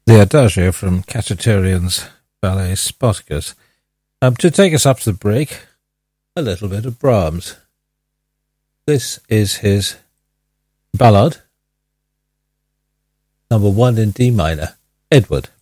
the Adagio from Khachaturian's ballet Spartacus. To take us up to the break, a little bit of Brahms. This is his ballad, number 1 in D minor, Edward.